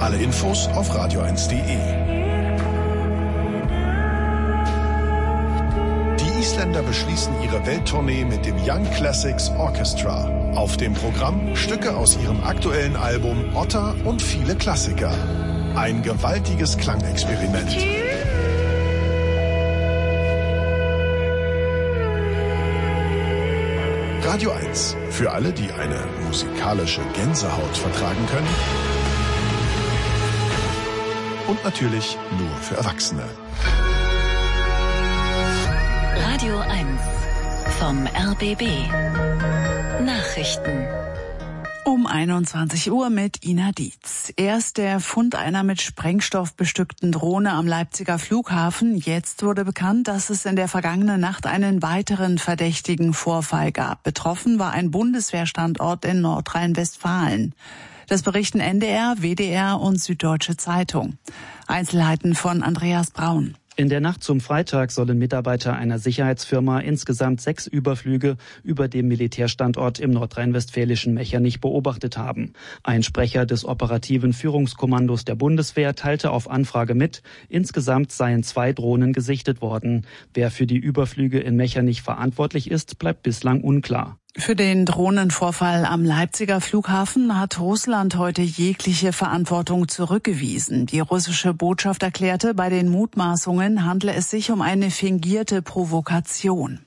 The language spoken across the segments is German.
Alle Infos auf radio1.de. Die Isländer beschließen ihre Welttournee mit dem Young Classics Orchestra. Auf dem Programm Stücke aus ihrem aktuellen Album Otter und viele Klassiker. Ein gewaltiges Klangexperiment. Radio 1. Für alle, die eine musikalische Gänsehaut vertragen können. Und natürlich nur für Erwachsene. Radio 1 vom RBB. Nachrichten. Um 21 Uhr mit Ina Dietz. Erst der Fund einer mit Sprengstoff bestückten Drohne am Leipziger Flughafen. Jetzt wurde bekannt, dass es in der vergangenen Nacht einen weiteren verdächtigen Vorfall gab. Betroffen war ein Bundeswehrstandort in Nordrhein-Westfalen. Das berichten NDR, WDR und Süddeutsche Zeitung. Einzelheiten von Andreas Braun. In der Nacht zum Freitag sollen Mitarbeiter einer Sicherheitsfirma insgesamt 6 Überflüge über dem Militärstandort im nordrhein-westfälischen Mechernich beobachtet haben. Ein Sprecher des operativen Führungskommandos der Bundeswehr teilte auf Anfrage mit, insgesamt seien 2 Drohnen gesichtet worden. Wer für die Überflüge in Mechernich verantwortlich ist, bleibt bislang unklar. Für den Drohnenvorfall am Leipziger Flughafen hat Russland heute jegliche Verantwortung zurückgewiesen. Die russische Botschaft erklärte, bei den Mutmaßungen handle es sich um eine fingierte Provokation.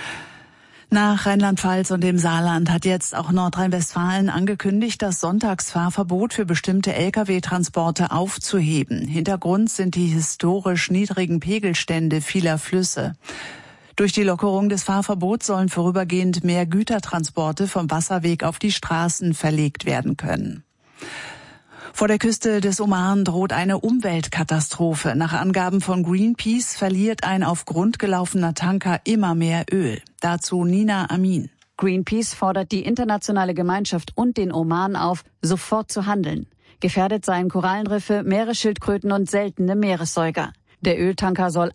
Nach Rheinland-Pfalz und dem Saarland hat jetzt auch Nordrhein-Westfalen angekündigt, das Sonntagsfahrverbot für bestimmte Lkw-Transporte aufzuheben. Hintergrund sind die historisch niedrigen Pegelstände vieler Flüsse. Durch die Lockerung des Fahrverbots sollen vorübergehend mehr Gütertransporte vom Wasserweg auf die Straßen verlegt werden können. Vor der Küste des Oman droht eine Umweltkatastrophe. Nach Angaben von Greenpeace verliert ein auf Grund gelaufener Tanker immer mehr Öl. Dazu Nina Amin. Greenpeace fordert die internationale Gemeinschaft und den Oman auf, sofort zu handeln. Gefährdet seien Korallenriffe, Meeresschildkröten und seltene Meeressäuger. Der Öltanker soll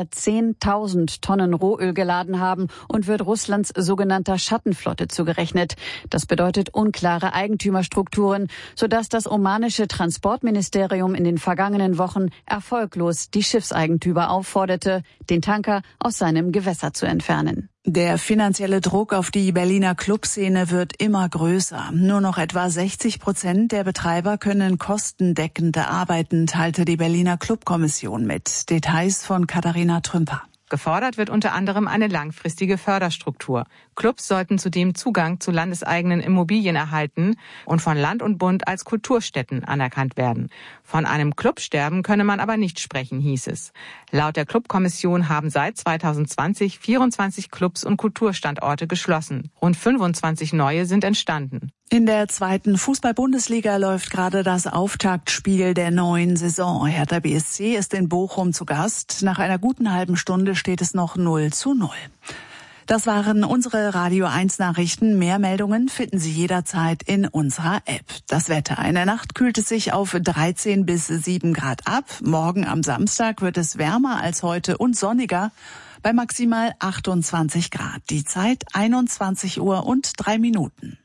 110.000 Tonnen Rohöl geladen haben und wird Russlands sogenannter Schattenflotte zugerechnet. Das bedeutet unklare Eigentümerstrukturen, sodass das omanische Transportministerium in den vergangenen Wochen erfolglos die Schiffseigentümer aufforderte, den Tanker aus seinem Gewässer zu entfernen. Der finanzielle Druck auf die Berliner Clubszene wird immer größer. Nur noch etwa 60% der Betreiber können kostendeckend arbeiten, teilte die Berliner Clubkommission mit. Details von Katharina Trümper. Gefordert wird unter anderem eine langfristige Förderstruktur. Clubs sollten zudem Zugang zu landeseigenen Immobilien erhalten und von Land und Bund als Kulturstätten anerkannt werden. Von einem Clubsterben könne man aber nicht sprechen, hieß es. Laut der Clubkommission haben seit 2020 24 Clubs und Kulturstandorte geschlossen. Rund 25 neue sind entstanden. In der 2. Fußball-Bundesliga läuft gerade das Auftaktspiel der neuen Saison. Hertha BSC ist in Bochum zu Gast. Nach einer guten halben Stunde steht es noch 0:0. Das waren unsere Radio 1 Nachrichten. Mehr Meldungen finden Sie jederzeit in unserer App. Das Wetter. In der Nacht kühlt es sich auf 13 bis 7 Grad ab. Morgen am Samstag wird es wärmer als heute und sonniger bei maximal 28 Grad. Die Zeit 21 Uhr und 3 Minuten.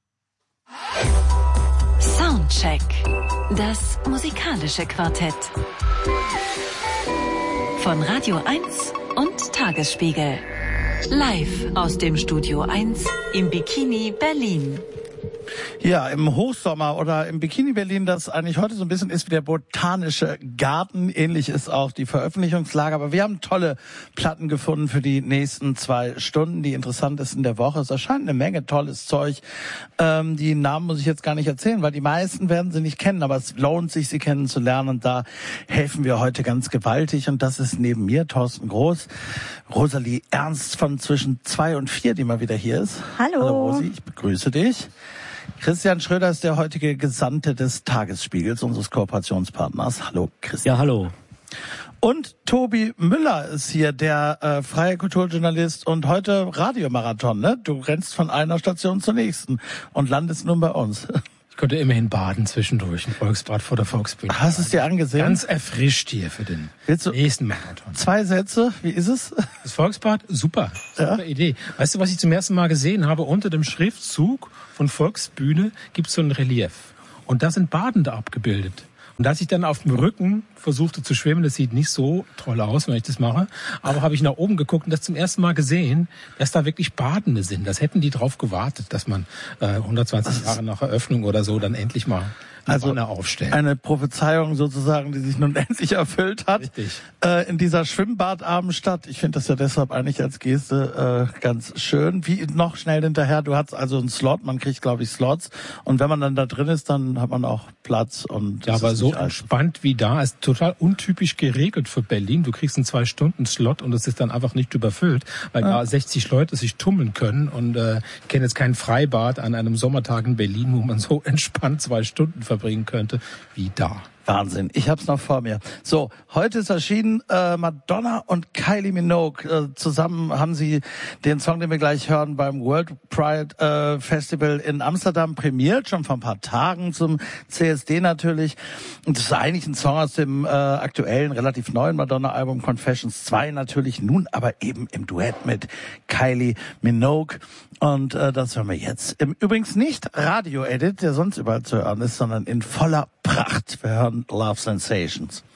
Soundcheck. Das musikalische Quartett. Von Radio 1 und Tagesspiegel. Live aus dem Studio 1 im Bikini Berlin. Ja, im Hochsommer oder im Bikini Berlin, das eigentlich heute so ein bisschen ist wie der botanische Garten. Ähnlich ist auch die Veröffentlichungslage. Aber wir haben tolle Platten gefunden für die nächsten 2 Stunden, die interessantesten der Woche. Es erscheint eine Menge tolles Zeug. Die Namen muss ich jetzt gar nicht erzählen, weil die meisten werden sie nicht kennen. Aber es lohnt sich, sie kennenzulernen. Und da helfen wir heute ganz gewaltig. Und das ist neben mir Thorsten Groß, Rosalie Ernst von zwischen 2 und 4, die mal wieder hier ist. Hallo. Hallo Rosi, ich begrüße dich. Christian Schröder ist der heutige Gesandte des Tagesspiegels, unseres Kooperationspartners. Hallo Christian. Ja, hallo. Und Tobi Müller ist hier, der freie Kulturjournalist und heute Radiomarathon, ne? Du rennst von einer Station zur nächsten und landest nun bei uns. Ich konnte immerhin baden zwischendurch, ein Volksbad vor der Volksbühne. Hast du es dir angesehen? Ganz erfrischt hier für den nächsten Marathon. 2 Sätze, wie ist es? Das Volksbad, super Idee. Weißt du, was ich zum ersten Mal gesehen habe? Unter dem Schriftzug von Volksbühne gibt es so ein Relief. Und da sind Badende abgebildet. Und als ich dann auf dem Rücken versuchte zu schwimmen, das sieht nicht so toll aus, wenn ich das mache, aber habe ich nach oben geguckt und das zum ersten Mal gesehen, dass da wirklich Badende sind. Das hätten die drauf gewartet, dass man 120 Jahre nach Eröffnung oder so dann endlich mal eine aufstellen. Eine Prophezeiung sozusagen, die sich nun endlich erfüllt hat. Richtig. In dieser Schwimmbadabendstadt. Ich finde das ja deshalb eigentlich als Geste ganz schön. Wie noch schnell hinterher, du hast also einen Slot, man kriegt, glaube ich, Slots. Und wenn man dann da drin ist, dann hat man auch Platz. Und ja, aber so entspannt wie da, ist total untypisch geregelt für Berlin. Du kriegst einen 2-Stunden-Slot und es ist dann einfach nicht überfüllt, weil da 60 Leute sich tummeln können. Und ich kenne jetzt kein Freibad an einem Sommertag in Berlin, wo man so entspannt 2 Stunden verbringen könnte wie da. Wahnsinn, ich hab's noch vor mir. So, heute ist erschienen Madonna und Kylie Minogue. Zusammen haben sie den Song, den wir gleich hören, beim World Pride Festival in Amsterdam prämiert, schon vor ein paar Tagen zum CSD natürlich. Und das ist eigentlich ein Song aus dem aktuellen, relativ neuen Madonna-Album Confessions 2 natürlich, nun aber eben im Duett mit Kylie Minogue. Und das hören wir jetzt. Übrigens nicht Radio-Edit, der sonst überall zu hören ist, sondern in voller Pracht. Wir hören Love Sensations.